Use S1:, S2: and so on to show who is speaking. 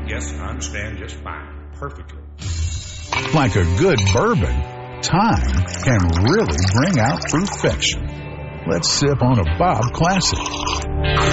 S1: Yes, I understand just fine. Perfectly.
S2: Like a good bourbon, time can really bring out perfection. Let's sip on a Bob Classic.